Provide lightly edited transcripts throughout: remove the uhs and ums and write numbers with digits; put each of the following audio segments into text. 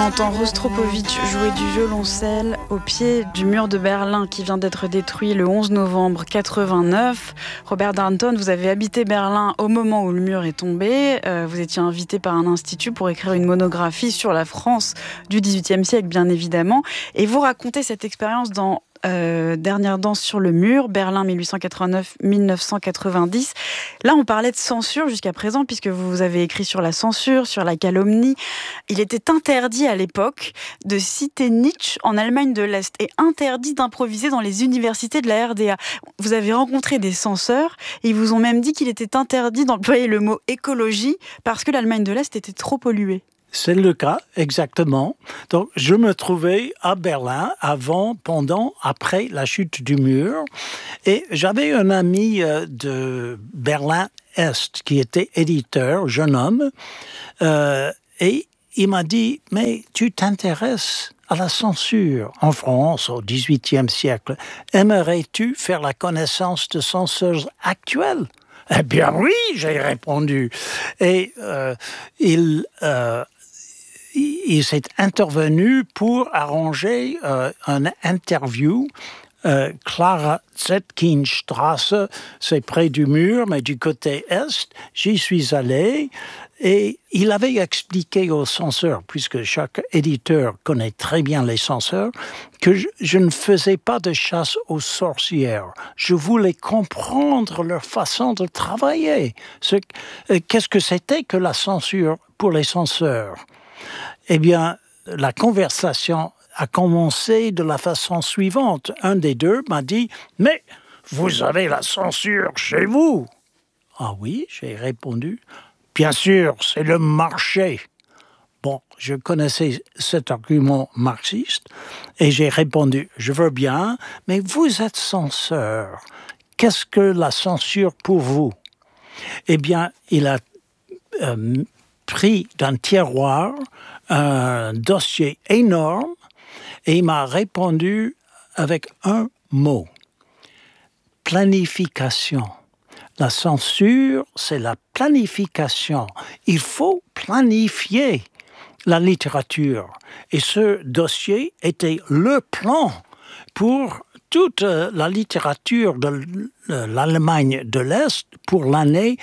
entend Rostropovitch jouer du violoncelle au pied du mur de Berlin qui vient d'être détruit le 11 novembre 89. Robert Darnton, vous avez habité Berlin au moment où le mur est tombé. Vous étiez invité par un institut pour écrire une monographie sur la France du XVIIIe siècle, bien évidemment. Et vous racontez cette expérience dans Dernière danse sur le mur, Berlin 1889-1990. Là, on parlait de censure jusqu'à présent, puisque vous avez écrit sur la censure, sur la calomnie. Il était interdit à l'époque de citer Nietzsche en Allemagne de l'Est et interdit d'improviser dans les universités de la RDA. Vous avez rencontré des censeurs et ils vous ont même dit qu'il était interdit d'employer le mot écologie parce que l'Allemagne de l'Est était trop polluée. C'est le cas, exactement. Donc, je me trouvais à Berlin avant, pendant, après la chute du mur. Et j'avais un ami de Berlin-Est qui était éditeur, jeune homme. Et il m'a dit, mais tu t'intéresses à la censure en France au XVIIIe siècle. Aimerais-tu faire la connaissance de censeurs actuels ? Eh bien oui, j'ai répondu. Et il s'est intervenu pour arranger une interview. Clara Zetkinstrasse, c'est près du mur, mais du côté est. J'y suis allé et il avait expliqué aux censeurs, puisque chaque éditeur connaît très bien les censeurs, que je ne faisais pas de chasse aux sorcières. Je voulais comprendre leur façon de travailler. Qu'est-ce que c'était que la censure pour les censeurs ? Eh bien, la conversation a commencé de la façon suivante. Un des deux m'a dit « Mais vous avez la censure chez vous ?» Ah oui, j'ai répondu « Bien sûr, c'est le marché. » Bon, je connaissais cet argument marxiste et j'ai répondu « Je veux bien, mais vous êtes censeur. Qu'est-ce que la censure pour vous ?» Eh bien, il a pris d'un tiroir un dossier énorme et il m'a répondu avec un mot. Planification. La censure, c'est la planification. Il faut planifier la littérature. Et ce dossier était le plan pour toute la littérature de l'Allemagne de l'Est pour l'année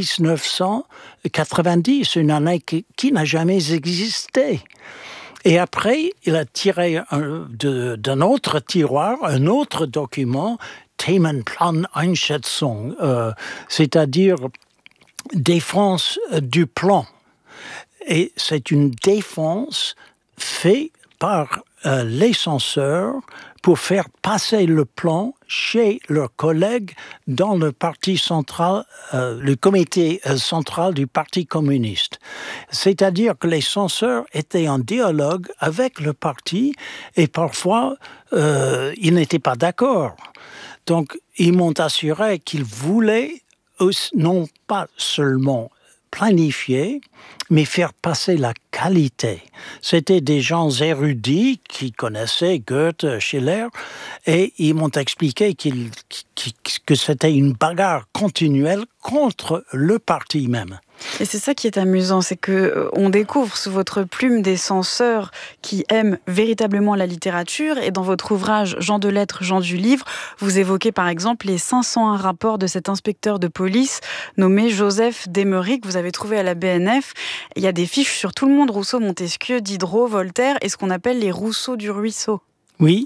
1990, une année qui n'a jamais existé. Et après, il a tiré d'un autre tiroir un autre document, Themenplan Einschätzung, c'est-à-dire défense du plan. Et c'est une défense faite par les censeurs pour faire passer le plan chez leurs collègues dans le parti central, le comité central du Parti communiste. C'est-à-dire que les censeurs étaient en dialogue avec le parti et parfois ils n'étaient pas d'accord. Donc ils m'ont assuré qu'ils voulaient non pas seulement planifier, mais faire passer la qualité. C'était des gens érudits qui connaissaient Goethe, Schiller, et ils m'ont expliqué que c'était une bagarre continuelle contre le parti même. Et c'est ça qui est amusant, c'est qu'on découvre sous votre plume des censeurs qui aiment véritablement la littérature. Et dans votre ouvrage « Gens de lettres, gens du livre », vous évoquez par exemple les 501 rapports de cet inspecteur de police nommé Joseph Demery que vous avez trouvé à la BNF. Il y a des fiches sur tout le monde, Rousseau, Montesquieu, Diderot, Voltaire, et ce qu'on appelle les Rousseau du ruisseau. Oui.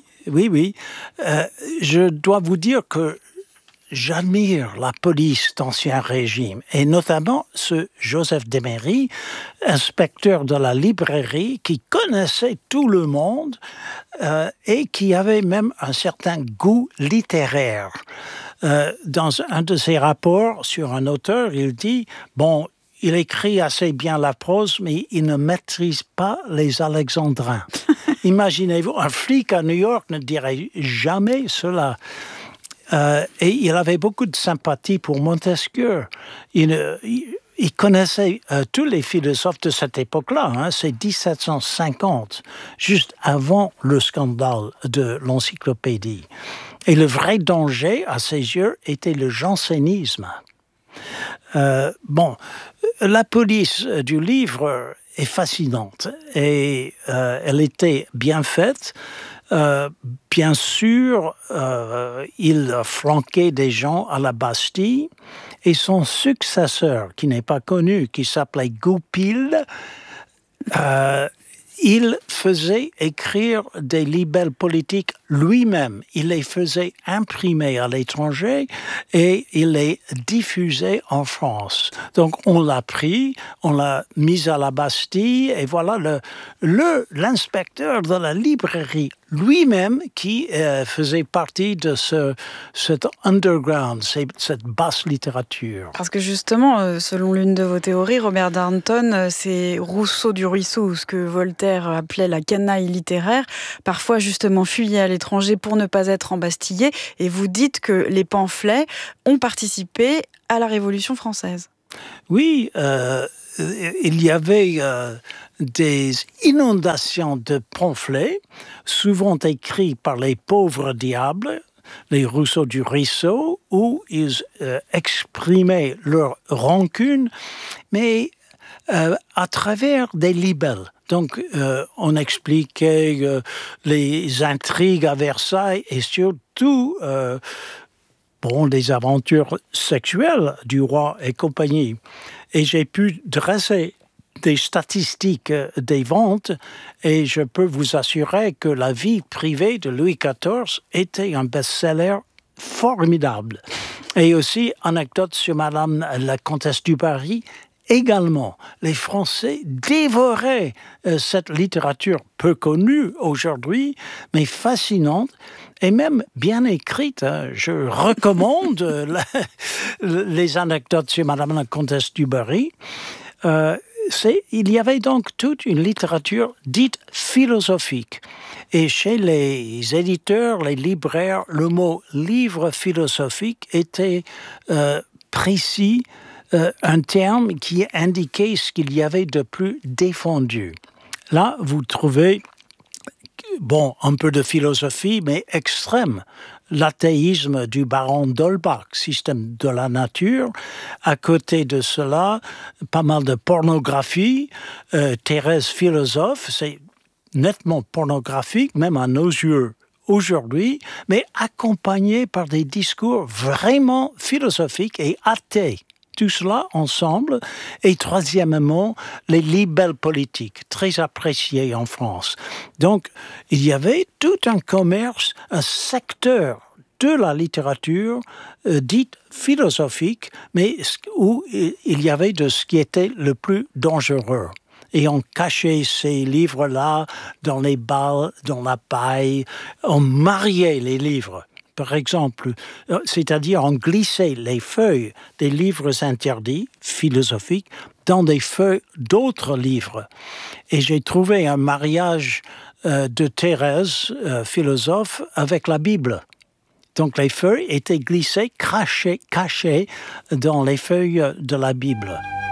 Je dois vous dire que j'admire la police d'Ancien Régime, et notamment ce Joseph Demery, inspecteur de la librairie, qui connaissait tout le monde et qui avait même un certain goût littéraire. Dans un de ses rapports sur un auteur, il dit « Bon, il écrit assez bien la prose, mais il ne maîtrise pas les alexandrins. » Imaginez-vous, un flic à New York ne dirait jamais cela. Et il avait beaucoup de sympathie pour Montesquieu. Il connaissait tous les philosophes de cette époque-là. C'est 1750, juste avant le scandale de l'encyclopédie. Et le vrai danger, à ses yeux, était le jansénisme. La police du livre est fascinante et elle était bien faite. Bien sûr, il flanquait des gens à la Bastille et son successeur, qui n'est pas connu, qui s'appelait Goupil, il faisait écrire des libelles politiques lui-même. Il les faisait imprimer à l'étranger et il les diffusait en France. Donc on l'a pris, on l'a mis à la Bastille et voilà l'inspecteur de la librairie lui-même qui faisait partie de cet underground, cette basse littérature. Parce que justement, selon l'une de vos théories, Robert Darnton, c'est Rousseau du ruisseau, ce que Voltaire appelait la canaille littéraire, parfois justement fuyait à l'étranger pour ne pas être embastillé. Et vous dites que les pamphlets ont participé à la Révolution française. Oui, il y avait des inondations de pamphlets, souvent écrits par les pauvres diables, les Rousseau du ruisseau, où ils exprimaient leur rancune, mais à travers des libelles. Donc, on expliquait les intrigues à Versailles et surtout des aventures sexuelles du roi et compagnie. Et j'ai pu dresser des statistiques des ventes et je peux vous assurer que la vie privée de Louis XIV était un best-seller formidable. Et aussi, anecdote sur Madame la Comtesse du Barry, également, les Français dévoraient cette littérature peu connue aujourd'hui, mais fascinante et même bien écrite. Je recommande les anecdotes sur Madame la Comtesse du Barry. Il y avait donc toute une littérature dite philosophique. Et chez les éditeurs, les libraires, le mot livre philosophique était précis, un terme qui indiquait ce qu'il y avait de plus défendu. Là, vous trouvez un peu de philosophie, mais extrême. L'athéisme du baron d'Holbach, système de la nature. À côté de cela, pas mal de pornographie. Thérèse philosophe, c'est nettement pornographique, même à nos yeux aujourd'hui, mais accompagné par des discours vraiment philosophiques et athées. Tout cela ensemble. Et troisièmement, les libelles politiques, très appréciées en France. Donc, il y avait tout un commerce, un secteur de la littérature dite philosophique, mais où il y avait de ce qui était le plus dangereux. Et on cachait ces livres-là dans les balles, dans la paille. On mariait les livres. Par exemple, c'est-à-dire on glissait les feuilles des livres interdits, philosophiques, dans des feuilles d'autres livres. Et j'ai trouvé un mariage de Thérèse, philosophe, avec la Bible. Donc les feuilles étaient glissées, cachées dans les feuilles de la Bible.